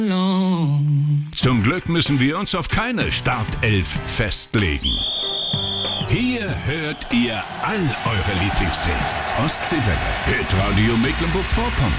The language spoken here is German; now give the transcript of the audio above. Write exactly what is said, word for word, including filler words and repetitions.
Zum Glück müssen wir uns auf keine Startelf festlegen. Hier hört ihr all eure Lieblingshits. Ostseewelle, Hitradio Mecklenburg-Vorpommern.